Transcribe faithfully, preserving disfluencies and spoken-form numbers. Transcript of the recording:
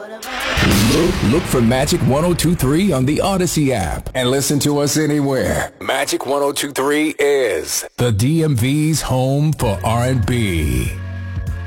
Look, look for Magic ten twenty-three on the Odyssey app and listen to us anywhere. Magic ten twenty-three is the D M V's home for R and B.